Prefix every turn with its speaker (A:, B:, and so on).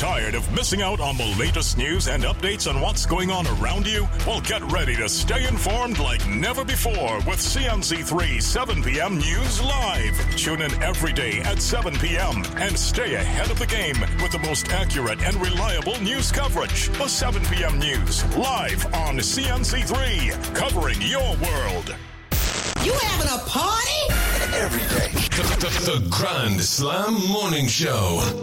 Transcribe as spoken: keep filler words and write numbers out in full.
A: Tired of missing out on the latest news and updates on what's going on around you? Well, get ready to stay informed like never before with C N C three seven p.m. News Live. Tune in every day at seven p.m. and stay ahead of the game with the most accurate and reliable news coverage. The seven p.m. News live on C N C three, covering your world.
B: You having a party?
C: Every day. The, the, the Grand Slam Morning Show.